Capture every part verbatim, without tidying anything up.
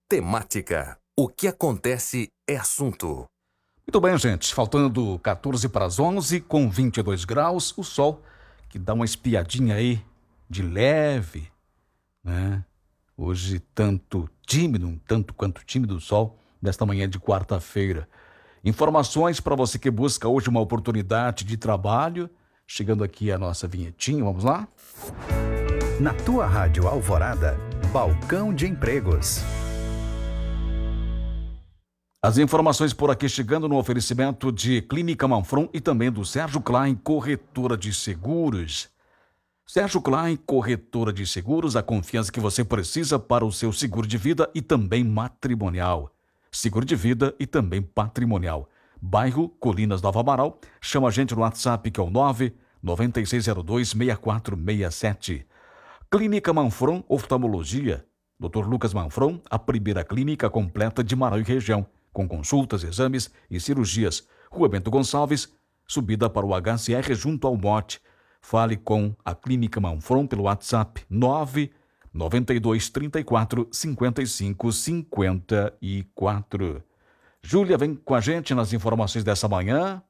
Temática. O que acontece é assunto. Muito bem, gente. Faltando quatorze para as onze, com vinte e dois graus, o sol que dá uma espiadinha aí de leve, né? Hoje tanto tímido, um tanto quanto tímido o sol desta manhã de quarta-feira. Informações para você que busca hoje uma oportunidade de trabalho. Chegando aqui a nossa vinhetinha, vamos lá? Na tua Rádio Alvorada, Balcão de Empregos. As informações por aqui chegando no oferecimento de Clínica Manfron e também do Sérgio Klein, corretora de seguros. Sérgio Klein, corretora de seguros, a confiança que você precisa para o seu seguro de vida e também matrimonial. Seguro de vida e também patrimonial. Bairro Colinas Nova Amaral. Chama a gente no WhatsApp que é o nove nove seis zero dois seis quatro seis sete. Clínica Manfron Oftalmologia. doutor Lucas Manfron, a primeira clínica completa de Marau e região, com consultas, exames e cirurgias. Rua Bento Gonçalves, subida para o H C R junto ao Mote. Fale com a Clínica Manfron pelo WhatsApp nove nove dois três quatro cinco cinco cinco quatro. Júlia, vem com a gente nas informações dessa manhã.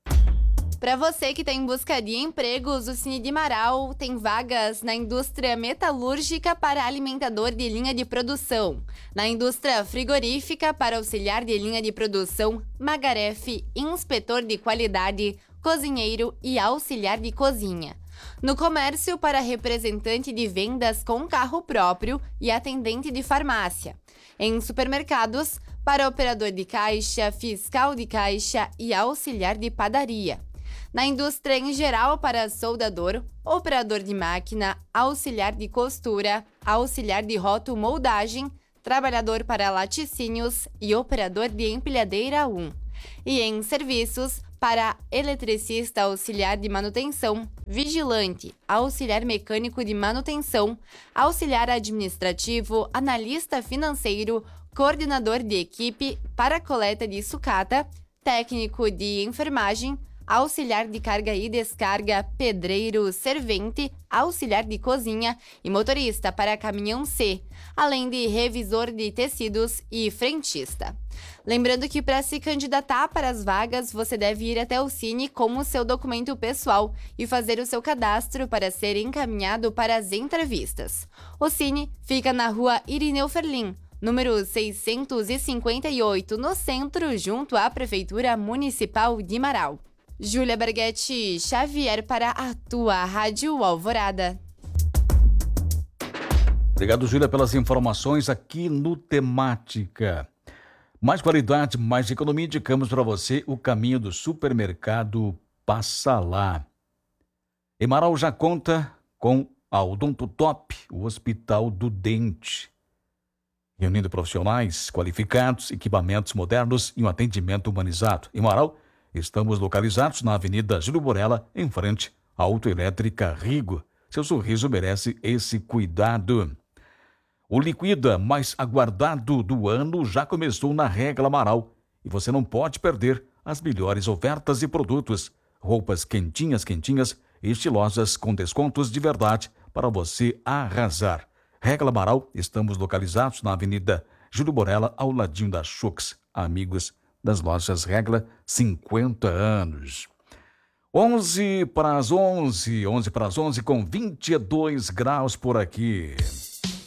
Para você que está em busca de empregos, o Cine de Marau tem vagas na indústria metalúrgica para alimentador de linha de produção, na indústria frigorífica para auxiliar de linha de produção, magarefe, inspetor de qualidade, cozinheiro e auxiliar de cozinha. No comércio, para representante de vendas com carro próprio e atendente de farmácia. Em supermercados, para operador de caixa, fiscal de caixa e auxiliar de padaria. Na indústria em geral, para soldador, operador de máquina, auxiliar de costura, auxiliar de rotomoldagem, trabalhador para laticínios e operador de empilhadeira um. E em serviços, para eletricista auxiliar de manutenção, vigilante, auxiliar mecânico de manutenção, auxiliar administrativo, analista financeiro, coordenador de equipe para coleta de sucata, técnico de enfermagem, auxiliar de carga e descarga, pedreiro, servente, auxiliar de cozinha e motorista para caminhão C, além de revisor de tecidos e frentista. Lembrando que para se candidatar para as vagas, você deve ir até o Cine com o seu documento pessoal e fazer o seu cadastro para ser encaminhado para as entrevistas. O Cine fica na rua Irineu Ferlin, número seiscentos e cinquenta e oito, no centro, junto à Prefeitura Municipal de Marau. Júlia Berghetti Xavier para a tua Rádio Alvorada. Obrigado, Júlia, pelas informações aqui no Temática. Mais qualidade, mais economia, indicamos para você o caminho do supermercado Passa Lá. Marau já conta com a Odontotop, o Hospital do Dente, reunindo profissionais qualificados, equipamentos modernos e um atendimento humanizado. Marau, estamos localizados na Avenida Júlio Borella, em frente à Autoelétrica Rigo. Seu sorriso merece esse cuidado. O liquida mais aguardado do ano já começou na Regla Marau e você não pode perder as melhores ofertas e produtos. Roupas quentinhas, quentinhas e estilosas com descontos de verdade para você arrasar. Regla Marau, estamos localizados na Avenida Júlio Borella, ao ladinho da Chux. Amigos das lojas Regla, cinquenta anos. onze para as onze, onze para as onze com vinte e dois graus por aqui.